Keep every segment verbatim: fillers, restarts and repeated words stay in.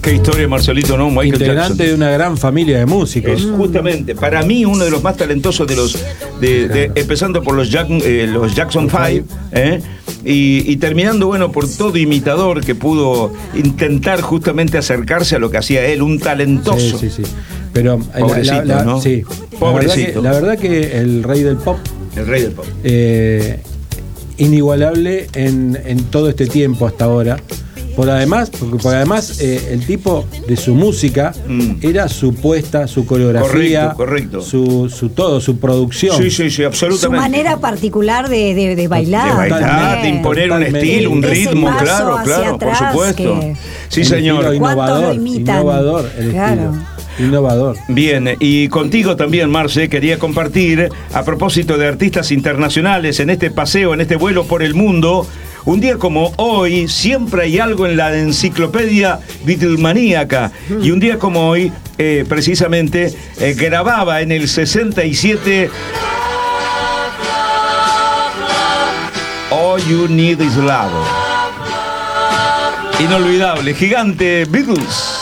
Qué historia, Marcelito, ¿no? Michael Integrante Jackson. de una gran familia de músicos. Es justamente, para mí, uno de los más talentosos de los. De, de, empezando por los, Jack, eh, los Jackson Five, ¿eh? y, y terminando, bueno, por todo imitador que pudo intentar justamente acercarse a lo que hacía él, un talentoso. Sí, sí, sí. Pero pobrecito, la, la, ¿no? Sí. Pobrecito. La verdad, que, la verdad que el rey del pop. El rey del pop. Eh, inigualable en, en todo este tiempo hasta ahora. Por además, porque por además eh, el tipo de su música mm. era su puesta, su coreografía, correcto, correcto. Su, su todo, su producción. Sí, sí, sí, absolutamente. Su manera particular de, de, de bailar. De bailar, también. de imponer Totalmente. un estilo, un Ese ritmo, paso claro, claro, atrás por supuesto. Que... Sí, señor. Innovador, innovador el claro. estilo. Innovador. Bien, y contigo también, Marce, quería compartir, a propósito de artistas internacionales, en este paseo, en este vuelo por el mundo, un día como hoy, siempre hay algo en la enciclopedia Beatlemaníaca, y un día como hoy, eh, precisamente, eh, grababa en el sesenta y siete All You Need Is Love. Inolvidable, gigante Beatles.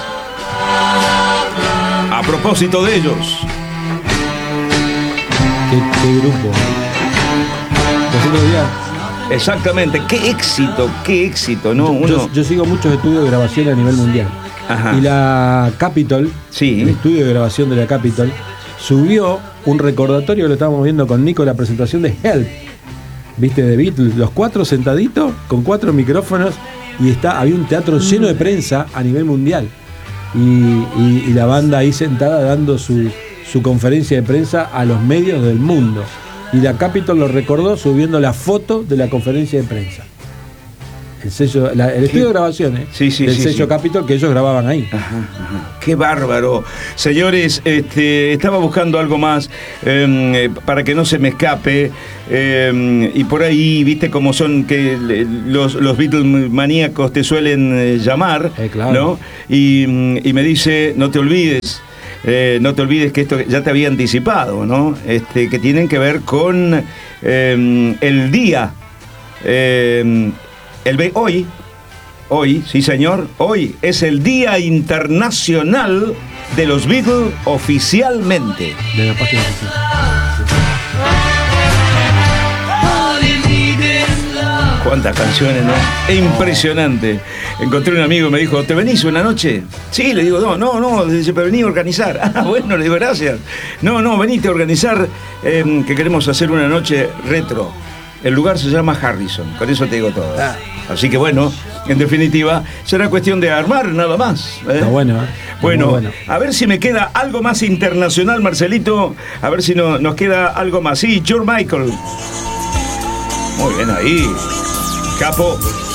A propósito de ellos. Qué, qué grupo. Los otros días. Exactamente, qué éxito, qué éxito, ¿no? Uno... Yo, yo sigo muchos estudios de grabación a nivel mundial. Ajá. Y la Capitol, sí. el estudio de grabación de la Capitol, subió un recordatorio, lo estábamos viendo con Nico, la presentación de Help. ¿Viste? De Beatles, los cuatro sentaditos con cuatro micrófonos y está, había un teatro lleno de prensa a nivel mundial. Y, y, y la banda ahí sentada dando su, su conferencia de prensa a los medios del mundo. Y la Capitol lo recordó subiendo la foto de la conferencia de prensa. El sello, la, el estudio de grabaciones sí, sí, del sí, sello sí. Capitol que ellos grababan ahí. Ajá, ajá. Qué bárbaro. Señores, este, estaba buscando algo más eh, para que no se me escape. Eh, y por ahí, viste cómo son que los, los Beatlemaníacos te suelen eh, llamar, eh, claro. ¿no? Y, y me dice, no te olvides. Eh, no te olvides que esto ya te había anticipado, ¿no? Este, que tienen que ver con eh, el día, eh, el hoy, hoy, sí señor, hoy es el Día Internacional de los Beatles oficialmente. De la página oficial. Cuántas canciones, ¿no? Es impresionante. Encontré un amigo y me dijo, ¿te venís una noche? Sí, le digo, no, no, no, dice, pero vení a organizar. Ah, bueno, le digo, gracias. No, no, venite a organizar, eh, que queremos hacer una noche retro. El lugar se llama Harrison, con eso te digo todo. Ah. Así que bueno, en definitiva, será cuestión de armar nada más. ¿eh? Está bueno, ¿eh? Bueno, bueno, a ver si me queda algo más internacional, Marcelito. A ver si no, nos queda algo más. Sí, George Michael. Muy bien ahí. Capo.